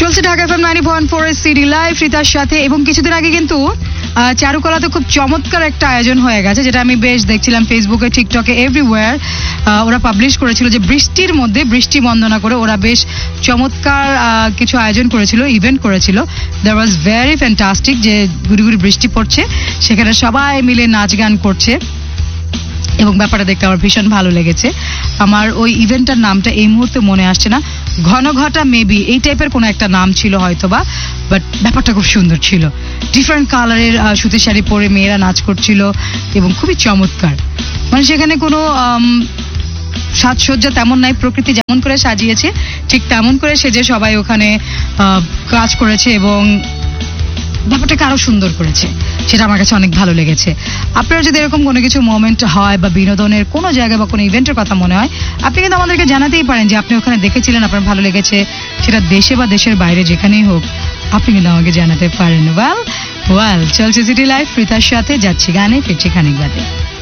চলছে Dhaka FM 90.4 CD live রিতার সাথে। এবং কিছুদিন আগে কিন্তু চারুকলাতে খুব চমৎকার একটা আয়োজন হয়ে গেছে, যেটা আমি বেশ দেখছিলাম ফেসবুকে, টিকটকে, এভরিওয়্যার ওরা পাবলিশ করেছিল যে বৃষ্টির মধ্যে বৃষ্টি বন্দনা করে ওরা বেশ চমৎকার কিছু আয়োজন করেছিল, ইভেন্ট করেছিল। That was very fantastic. যে গুড়ি গুড়ি বৃষ্টি পড়ছে, সেখানে সবাই মিলে নাচ গান করছে এবং ব্যাপারটা দেখতে আমার ভীষণ ভালো লেগেছে। আমার ওই ইভেন্টটার নামটা এই মুহূর্তে মনে আসছে না, ঘনঘটা মেবি এই টাইপের কোনো একটা নাম ছিল হয়তোবা, বাট ব্যাপারটা খুব সুন্দর ছিল। ডিফারেন্ট কালারের সুতির শাড়ি পরে মেয়েরা নাচ করছিল এবং খুবই চমৎকার। মানে সেখানে কোনো সাজসজ্জা তেমন নাই, প্রকৃতি যেমন করে সাজিয়েছে ঠিক তেমন করে সেজে সবাই ওখানে কাজ করেছে এবং ব্যাপারটাকে আরো সুন্দর করেছে। সেটা আমার কাছে অনেক ভালো লেগেছে। আপনারা যদি এরকম কোনো কিছু মোমেন্ট হয় বা বিনোদনের কোনো জায়গায় বা কোনো ইভেন্টের কথা মনে হয়, আপনি কিন্তু আমাদেরকে জানাতেই পারেন যে আপনি ওখানে দেখেছিলেন, আপনার ভালো লেগেছে। সেটা দেশে বা দেশের বাইরে যেখানেই হোক, আপনি কিন্তু আমাকে জানাতে পারেন। ওয়েল চলছে সিটি লাইফ রিতার সাথে, যাচ্ছি গানে, ফিরছি খানিক বাদে।